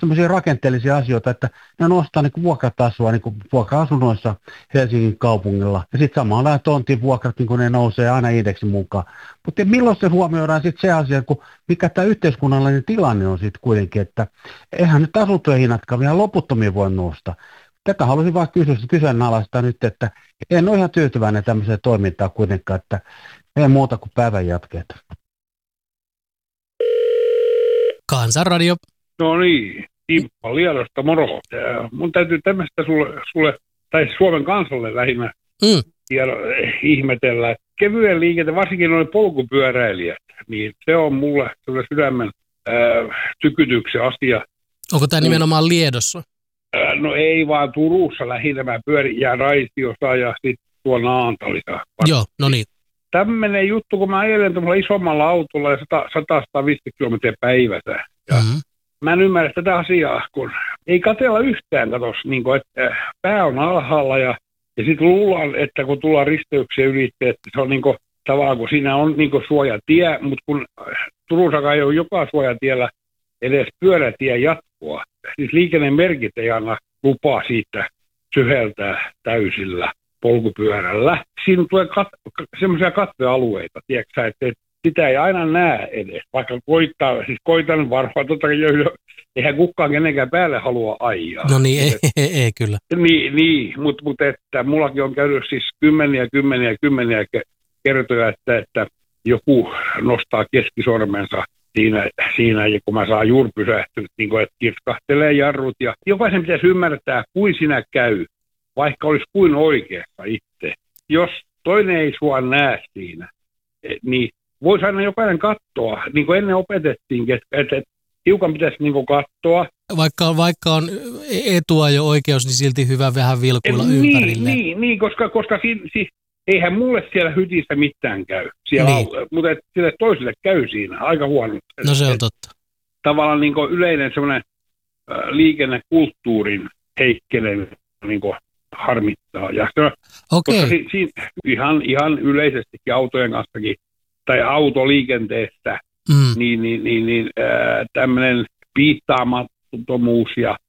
tämmöisiä rakenteellisia asioita, että ne nostaa niin vuokratasoa niin vuokra-asunnoissa Helsingin kaupungilla. Ja sitten samaan vähän tontin vuokrat, niin ne nousee aina indeksin mukaan. Mutta milloin se huomioidaan sitten se asia, mikä tämä yhteiskunnallinen tilanne on sitten kuitenkin, että eihän nyt asuntojen hinnatkaan vielä loputtomia voi nousta. Tätä haluaisin vaan kyseenalaistaa nyt, että en ole ihan tyytyväinen tämmöiseen toimintaan kuitenkaan, että ei muuta kuin päivän jatkeet. Kansanradio. No niin, Timppa Liedosta, moro. Mun täytyy tämmöistä sulle tai Suomen kansalle lähinnä ihmetellä. Kevyen liikenteen, varsinkin noin polkupyöräilijät, niin se on mulle sydämen tykytyksen asia. Onko tämä nimenomaan Liedossa? No ei vaan Turussa lähinnä, mä pyörin ja Raitiossa ja sitten tuolla Naantalissa. Joo, no niin. Tämmöinen juttu, kun mä ajelen tuolla isommalla autolla ja 100-150 kilometriä päivässä. Mä en ymmärrä tätä asiaa, kun ei katsella yhtään niin kun, että pää on alhaalla ja sitten luulen, että kun tullaan risteyksiä ylitte, että se on niin kuin, tavallaan, kun siinä on niin kuin suojatie, mutta kun Turussakaan ei ole joka suojatiellä edes pyörätie jatkoa, siis liikennemerkit ei anna lupaa siitä syheltää täysillä polkupyörällä. Siinä tulee semmoisia katvealueita, tiedätkö, että sitä ei aina näe edes, vaikka koitan varmaan, totta kai eihän kukaan kenenkään päälle halua ajaa. No niin, ei kyllä. Niin, mutta että mullakin on käynyt siis kymmeniä kertoja, että joku nostaa keskisormensa siinä ja kun mä saan juuri pysähtynyt, niin kuin, että kirskahtelee jarrut ja jokaisen pitäisi ymmärtää, kuin sinä käy, vaikka olisi kuin oikeassa itse. Jos toinen ei sua näe siinä, niin voisi aina jokainen katsoa, niin kuin ennen opetettiinkin, että hiukan pitäisi niin kuin katsoa. Vaikka on etua jo oikeus, niin silti hyvä vähän vilkuilla ympärille. Niin, koska eihän mulle siellä hytissä mitään käy, mutta sille toiselle käy siinä aika huonosti. No se on totta. Tavallaan niin kuin yleinen semmoinen liikennekulttuurin heikkeleminen niin kuin harmittaa. Ja koska ihan yleisestikin autojen kanssakin, tai autoliikenteestä, niin tämmöinen piittaamattomuus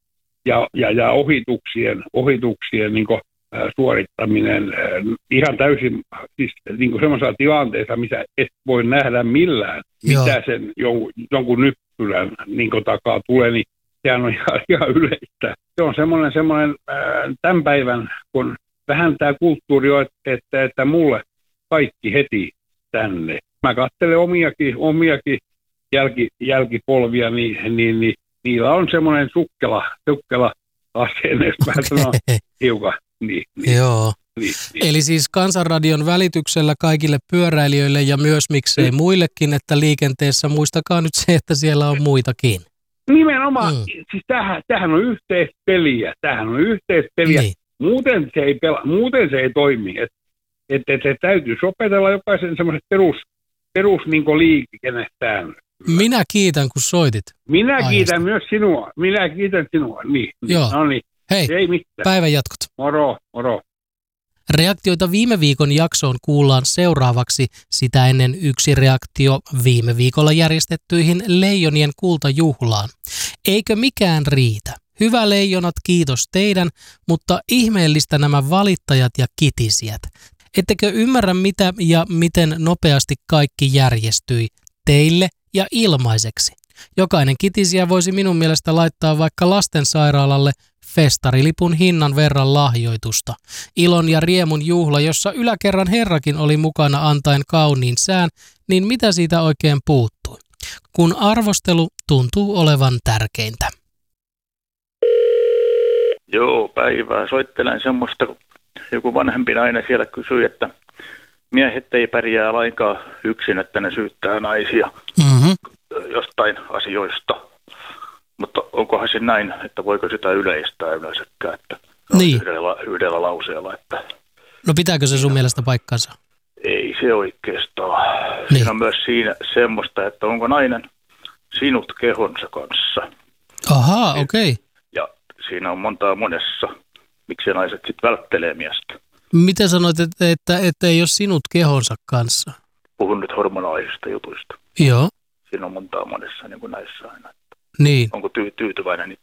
ja ohituksien niin kuin, suorittaminen ihan täysin siis, niin kuin semmoisessa tilanteessa, missä et voi nähdä millään, mitä sen jonkun nyppylän niin kuin takaa tulee, niin sehän on ihan yleistä. Se on semmoinen tämän päivän, kun vähän tämä kulttuuri on, että mulle kaikki heti tänne. Mä katselen omiakin jälkipolvia, niin niillä on semmoinen sukkela asenne, jos mä sanon hiukan. Niin. Joo. Niin. Eli siis Kansanradion välityksellä kaikille pyöräilijöille ja myös miksei muillekin, että liikenteessä muistakaa nyt se, että siellä on muitakin. Nimenomaan, siis tämähän on yhteispeliä. Niin. Muuten se ei toimi. Että täytyy opetella jokaisen semmoiset perus niin kuin liikennetään. Minä kiitän, kun soitit. Minä kiitän myös sinua. Niin. Joo. No niin. Hei, ei mitään. Päivän jatkot. Moro. Reaktioita viime viikon jaksoon kuullaan seuraavaksi, sitä ennen yksi reaktio viime viikolla järjestettyihin Leijonien kultajuhlaan. Eikö mikään riitä? Hyvä leijonat, kiitos teidän, mutta ihmeellistä nämä valittajat ja kitisijät. Ettekö ymmärrä mitä ja miten nopeasti kaikki järjestyi teille ja ilmaiseksi? Jokainen kitisijä voisi minun mielestä laittaa vaikka lastensairaalalle festarilipun hinnan verran lahjoitusta. Ilon ja riemun juhla, jossa yläkerran herrakin oli mukana antaen kauniin sään, niin mitä siitä oikein puuttui? Kun arvostelu tuntuu olevan tärkeintä. Joo, päivää. Soittelen semmoista, kun joku vanhempi nainen siellä kysyi, että miehet ei pärjää lainkaan yksin, että ne syyttää naisia jostain asioista. Mutta onkohan se näin, että voiko sitä yleistää yleensäkään, että niin. yhdellä lauseella, että... No pitääkö se sun mielestä paikkansa? Ei se oikeastaan. Niin. Siinä on myös siinä semmoista, että onko nainen sinut kehonsa kanssa. Ahaa, okei. Okay. Ja siinä on monessa, miksi naiset sitten välttelee miestä. Miten sanoit, että ei ole sinut kehonsa kanssa? Puhun nyt hormonaalisista jutuista. Joo. Siinä on monessa niin kuin näissä aina. Niin. Onko tyytyväinen